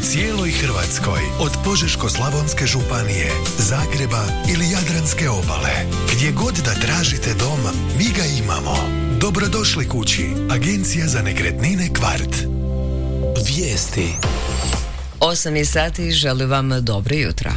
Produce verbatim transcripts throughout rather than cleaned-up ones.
cijeloj Hrvatskoj, od Požeško-slavonske županije, Zagreba ili Jadranske obale. Gdje god da tražite dom, mi ga imamo. Dobrodošli kući. Agencija za nekretnine Kvart. Vijesti. osam je sati, želim vam dobro jutro.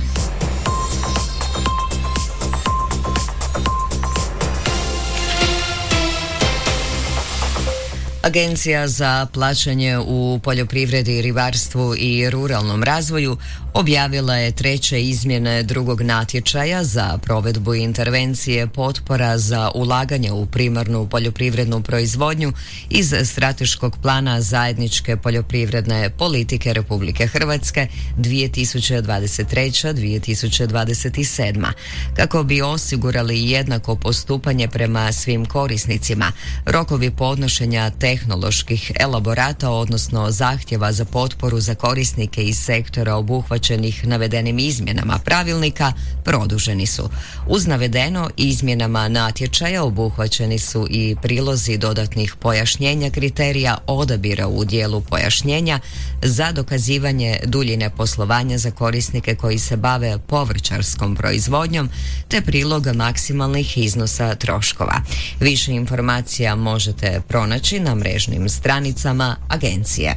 Agencija za plaćanje u poljoprivredi, ribarstvu i ruralnom razvoju objavila je treće izmjene drugog natječaja za provedbu intervencije potpora za ulaganje u primarnu poljoprivrednu proizvodnju iz strateškog plana zajedničke poljoprivredne politike Republike Hrvatske dvije tisuće dvadeset treće do dvije tisuće dvadeset sedma. Kako bi osigurali jednako postupanje prema svim korisnicima, rokovi podnošenja tehnoloških elaborata, odnosno zahtjeva za potporu za korisnike iz sektora obuhvaćenih navedenim izmjenama pravilnika produženi su. Uz navedeno, izmjenama natječaja obuhvaćeni su i prilozi dodatnih pojašnjenja kriterija odabira u dijelu pojašnjenja za dokazivanje duljine poslovanja za korisnike koji se bave povrćarskom proizvodnjom, te prilog maksimalnih iznosa troškova. Više informacija možete pronaći na mrežnim stranicama agencije.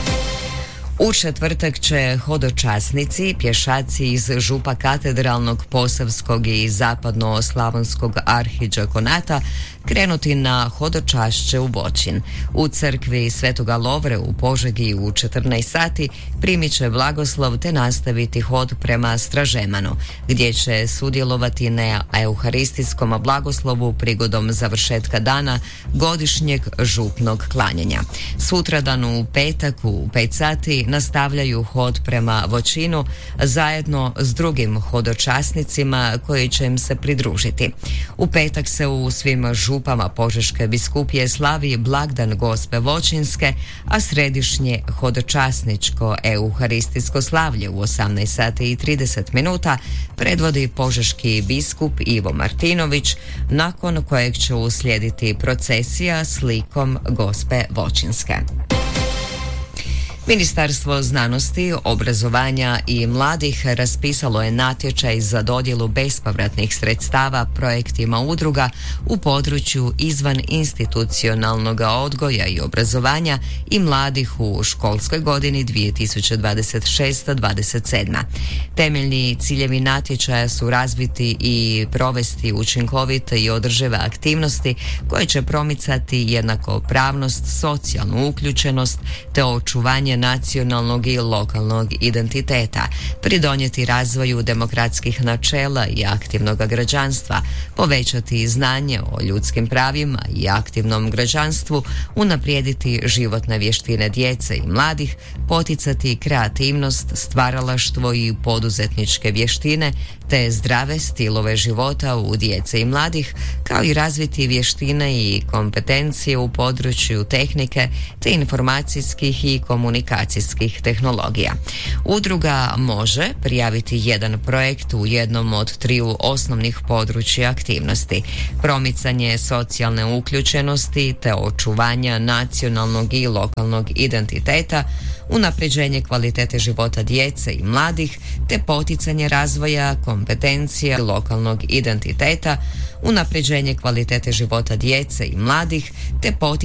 U četvrtak će hodočasnici, pješaci iz Župa Katedralnog, Posavskog i Zapadno-slavonskog arhidžakonata krenuti na hodočašće u Voćin. U crkvi Svetoga Lovre u Požegi u četrnaest sati primit će blagoslov te nastaviti hod prema Stražemanu, gdje će sudjelovati na euharistijskom blagoslovu prigodom završetka dana godišnjeg župnog klanjanja. Sutradan u petak u pet sati nastavljaju hod prema Voćinu zajedno s drugim hodočasnicima koji će im se pridružiti. U petak se u svim župama Požeške biskupije slavi blagdan Gospe Voćinske, a središnje hodočasničko euharistijsko slavlje u osamnaest sati i trideset minuta predvodi požeški biskup Ivo Martinović, nakon kojeg će uslijediti procesija s likom Gospe Voćinske. Ministarstvo znanosti, obrazovanja i mladih raspisalo je natječaj za dodjelu bespovratnih sredstava projektima udruga u području izvan institucionalnog odgoja i obrazovanja i mladih u školskoj godini dvije tisuće dvadeset šeste dvadeset sedma. Temeljni ciljevi natječaja su razviti i provesti učinkovite i održive aktivnosti koje će promicati jednakopravnost, socijalnu uključenost te očuvanje nacionalnog i lokalnog identiteta, pridonijeti razvoju demokratskih načela i aktivnog građanstva, povećati znanje o ljudskim pravima i aktivnom građanstvu, unaprijediti životne vještine djece i mladih, poticati kreativnost, stvaralaštvo i poduzetničke vještine te zdrave stilove života u djece i mladih, kao i razviti vještine i kompetencije u području tehnike te informacijskih i komunikacijskih tehnologija. Udruga može prijaviti jedan projekt u jednom od triju osnovnih područja aktivnosti: promicanje socijalne uključenosti te očuvanja nacionalnog i lokalnog identiteta, unapređenje kvalitete života djece i mladih te poticanje razvoja kompetencija lokalnog identiteta, unapređenje kvalitete života djece i mladih te poticanje